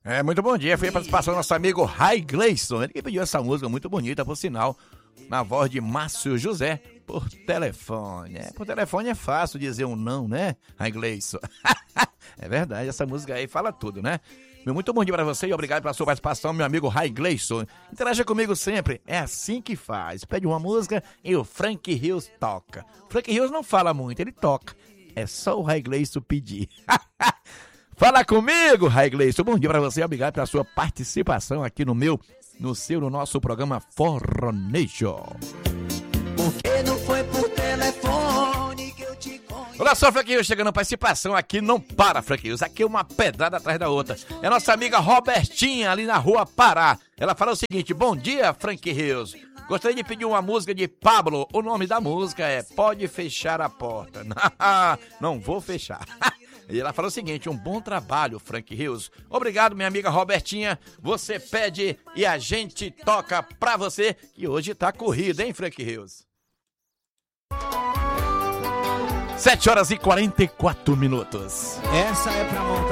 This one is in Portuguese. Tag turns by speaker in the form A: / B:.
A: Muito bom dia. Foi a participação do nosso amigo Ray Gleison. Ele que pediu essa música muito bonita, por sinal, na voz de Márcio José, por telefone. Por telefone é fácil dizer um não, né, Ray Gleison? É verdade, essa música aí fala tudo, né? Muito bom dia pra você e obrigado pela sua participação, meu amigo Ray Gleison. Interaja comigo sempre, é assim que faz. Pede uma música e o Frank Rios toca. O Frank Rios não fala muito, ele toca. É só o Ray Gleison pedir. Fala comigo, Ray Gleison. Bom dia pra você, obrigado pela sua participação aqui no nosso programa Forronejo.
B: Porque não foi por telefone que eu te conheci.
A: Olha só, Frank Rios, chegando a participação aqui, não para, Frank Rios. Aqui é uma pedrada atrás da outra. É a nossa amiga Robertinha, ali na rua Pará. Ela fala o seguinte: bom dia, Frank Rios. Gostaria de pedir uma música de Pablo. O nome da música é Pode Fechar a Porta. Não vou fechar. E ela fala o seguinte: um bom trabalho, Frank Rios. Obrigado, minha amiga Robertinha. Você pede e a gente toca pra você, que hoje tá corrido, hein, Frank Rios? 7h44.
B: Essa é pra montar.